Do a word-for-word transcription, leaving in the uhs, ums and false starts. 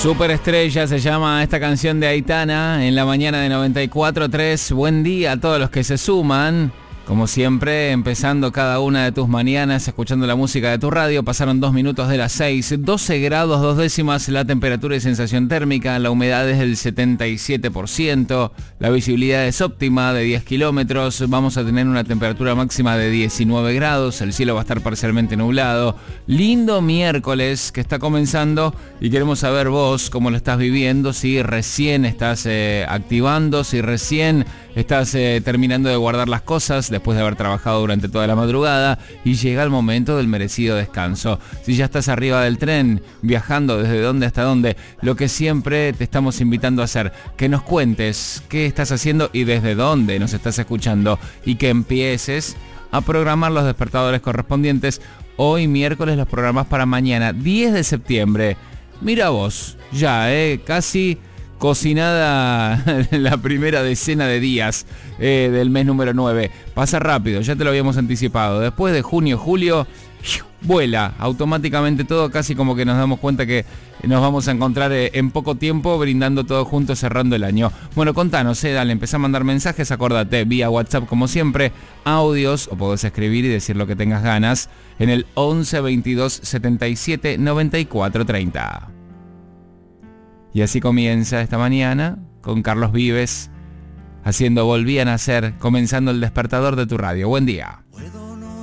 Superestrella se llama esta canción de Aitana en la mañana de noventa y cuatro punto tres. Buen día a todos los que se suman. Como siempre, empezando cada una de tus mañanas escuchando la música de tu radio. Pasaron dos minutos de las seis, doce grados, dos décimas la temperatura y sensación térmica. La humedad es del setenta y siete por ciento. La visibilidad es óptima de diez kilómetros. Vamos a tener una temperatura máxima de diecinueve grados. El cielo va a estar parcialmente nublado. Lindo miércoles que está comenzando y queremos saber vos cómo lo estás viviendo. Si recién estás eh, activando, si recién estás eh, terminando de guardar las cosas después de haber trabajado durante toda la madrugada y llega el momento del merecido descanso. Si ya estás arriba del tren, viajando desde dónde hasta dónde, lo que siempre te estamos invitando a hacer, que nos cuentes qué estás haciendo y desde dónde nos estás escuchando y que empieces a programar los despertadores correspondientes. Hoy miércoles los programas para mañana, diez de septiembre. Mira vos, ya, eh, casi cocinada la primera decena de días eh, del mes número nueve. Pasa rápido, ya te lo habíamos anticipado. Después de junio, julio, vuela automáticamente todo, casi como que nos damos cuenta que nos vamos a encontrar eh, en poco tiempo, brindando todos juntos, cerrando el año. Bueno, contanos, eh, dale, empezá a mandar mensajes, acordate, vía WhatsApp como siempre, audios, o podés escribir y decir lo que tengas ganas, en el once veintidós setenta y siete noventa y cuatro treinta. Y así comienza esta mañana con Carlos Vives haciendo Volví a Nacer, comenzando el despertador de tu radio. Buen día.